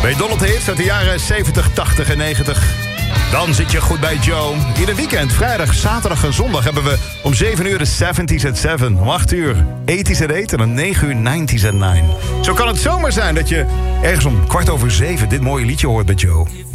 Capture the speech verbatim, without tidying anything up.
Ben je dol op de hits uit de jaren zeventig, tachtig en negentig? Dan zit je goed bij Joe. Ieder weekend, vrijdag, zaterdag en zondag hebben we om zeven uur de seventies at seven. Om acht uur eighties at eight en om negen uur nineties at nine. Zo kan het zomaar zijn dat je ergens om kwart over zeven dit mooie liedje hoort bij Joe.